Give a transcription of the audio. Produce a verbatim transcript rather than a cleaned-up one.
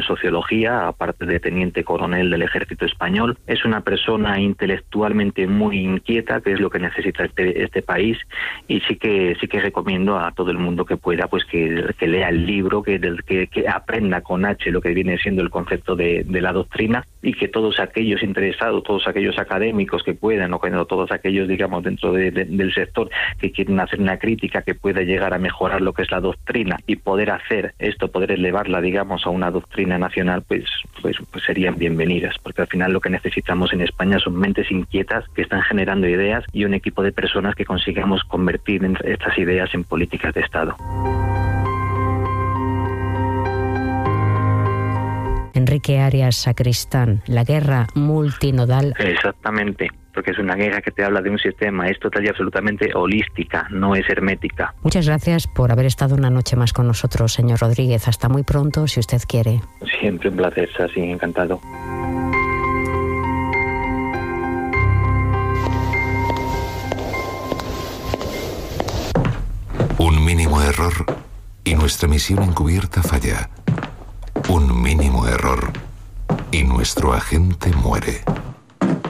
sociología, aparte de teniente coronel del Ejército Español. Es una persona intelectualmente muy inquieta, que es lo que necesita este, este país, y sí que sí que recomiendo a todo el mundo que pueda pues que, que lea el libro, que, que, que aprenda con H lo que viene siendo el concepto de, de la doctrina, y que todos aquellos interesados, todos aquellos académicos que puedan, o que no, todos aquellos, digamos, dentro de, de, del sector que quieren hacer una crítica que pueda llegar a mejorar lo que es la doctrina y poder hacer esto, poder elevarla, digamos, a una doctrina nacional, pues, pues, pues serían bienvenidas, porque al final lo que necesitamos en España son mentes inquietas que están generando ideas y un equipo de personas que consigamos convertir estas ideas en políticas de Estado. Enrique Arias Sacristán, la guerra multinodal. Exactamente, porque es una guerra que te habla de un sistema, es total y absolutamente holística, no es hermética. Muchas gracias por haber estado una noche más con nosotros, señor Rodríguez. Hasta muy pronto, si usted quiere. Siempre un placer, así, encantado. Un mínimo error y nuestra misión encubierta falla. Un mínimo error y nuestro agente muere.